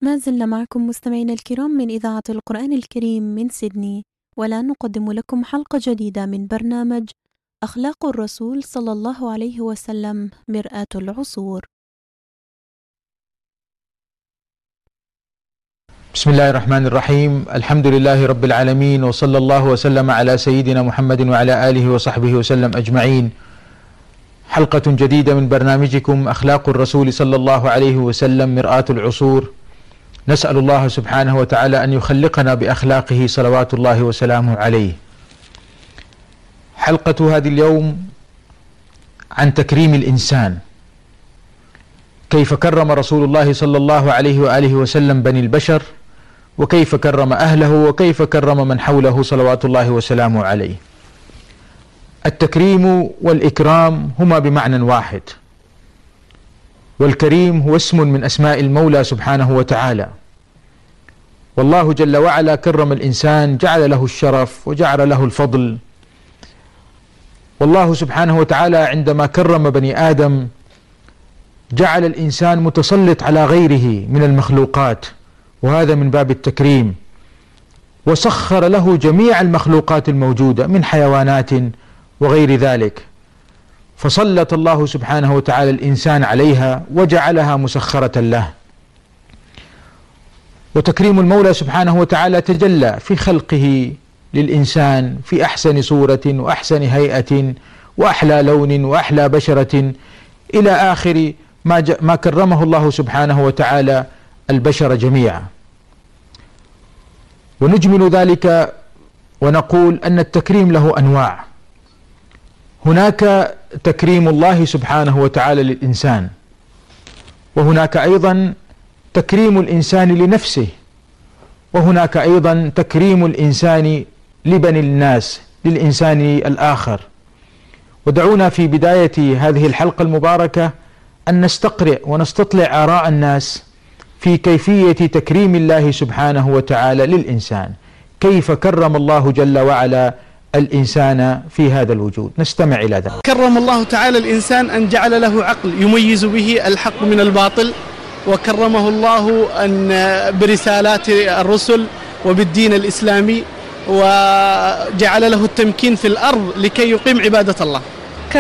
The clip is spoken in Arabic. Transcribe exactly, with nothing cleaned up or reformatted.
ما زلنا معكم مستمعينا الكرام من إذاعة القرآن الكريم من سيدني، والآن نقدم لكم حلقة جديدة من برنامج أخلاق الرسول صلى الله عليه وسلم مرآة العصور. بسم الله الرحمن الرحيم. الحمد لله رب العالمين، وصلى الله وسلم على سيدنا محمد وعلى آله وصحبه وسلم أجمعين. حلقة جديدة من برنامجكم أخلاق الرسول صلى الله عليه وسلم مرآة العصور. نسأل الله سبحانه وتعالى أن يخلقنا بأخلاقه صلوات الله وسلامه عليه. حلقة هذه اليوم عن تكريم الإنسان، كيف كرم رسول الله صلى الله عليه وآله وسلم بني البشر، وكيف كرم أهله، وكيف كرم من حوله صلوات الله وسلامه عليه. التكريم والإكرام هما بمعنى واحد، والكريم هو اسم من أسماء المولى سبحانه وتعالى، والله جل وعلا كرم الإنسان، جعل له الشرف وجعل له الفضل. والله سبحانه وتعالى عندما كرم بني آدم جعل الإنسان متسلط على غيره من المخلوقات، وهذا من باب التكريم، وسخر له جميع المخلوقات الموجودة من حيوانات وغير ذلك، فسلط الله سبحانه وتعالى الإنسان عليها وجعلها مسخرة له. وتكريم المولى سبحانه وتعالى تجلى في خلقه للإنسان في أحسن صورة وأحسن هيئة وأحلى لون وأحلى بشرة إلى آخر ما, ما كرمه الله سبحانه وتعالى البشر جميعا. ونجمل ذلك ونقول أن التكريم له أنواع. هناك تكريم الله سبحانه وتعالى للإنسان، وهناك أيضا تكريم الإنسان لنفسه، وهناك أيضا تكريم الإنسان لبني الناس، للإنسان الآخر. ودعونا في بداية هذه الحلقة المباركة أن نستقرئ ونستطلع آراء الناس في كيفية تكريم الله سبحانه وتعالى للإنسان، كيف كرم الله جل وعلا الإنسان في هذا الوجود. نستمع إلى ذلك. كرم الله تعالى الإنسان أن جعل له عقل يميز به الحق من الباطل، وكرمه الله أن برسالات الرسل وبالدين الإسلامي، وجعل له التمكين في الأرض لكي يقيم عبادة الله.